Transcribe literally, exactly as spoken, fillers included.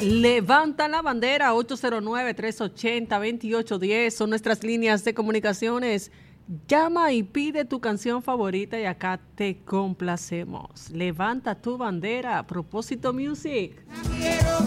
Levanta la bandera. Ocho cero nueve, tres ochenta, veintiocho diez son nuestras líneas de comunicaciones. Llama y pide tu canción favorita y acá te complacemos. Levanta tu bandera. Propósito Music.